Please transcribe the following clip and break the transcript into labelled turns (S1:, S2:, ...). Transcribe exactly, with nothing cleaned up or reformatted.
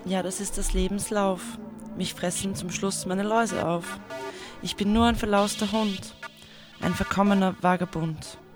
S1: Ja, das ist das Lebenslauf. Mich fressen zum Schluss meine Läuse auf. Ich bin nur ein verlauster Hund, ein verkommener Vagabund.